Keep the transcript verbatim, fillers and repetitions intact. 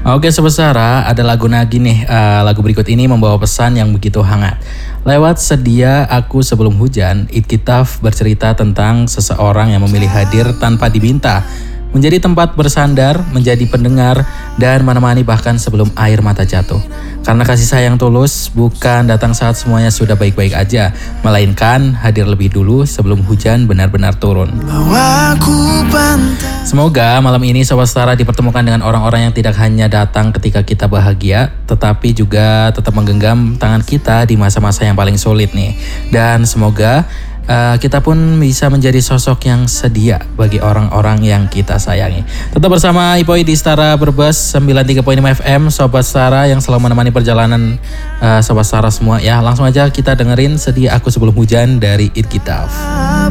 Oke Sobat Sara, ada lagu Nagi nih. Eh, lagu berikut ini membawa pesan yang begitu hangat. Lewat Sedia Aku Sebelum Hujan, It Kitaf bercerita tentang seseorang yang memilih hadir tanpa diminta, menjadi tempat bersandar, menjadi pendengar, dan menemani bahkan sebelum air mata jatuh. Karena kasih sayang tulus bukan datang saat semuanya sudah baik-baik aja, melainkan hadir lebih dulu sebelum hujan benar-benar turun. Semoga malam ini Sobat Setara dipertemukan dengan orang-orang yang tidak hanya datang ketika kita bahagia, tetapi juga tetap menggenggam tangan kita di masa-masa yang paling sulit nih. Dan semoga Uh, kita pun bisa menjadi sosok yang sedia bagi orang-orang yang kita sayangi. Tetap bersama Ipoi di Setara Brebes sembilan puluh tiga koma lima F M, Sobat Setara yang selalu menemani perjalanan uh, Sobat Setara semua ya. Langsung aja kita dengerin Sedia Aku Sebelum Hujan dari It Kitaf.